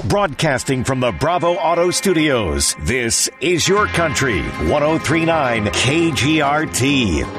Broadcasting from the Bravo Auto Studios, this is Your Country, 103.9 KGRT.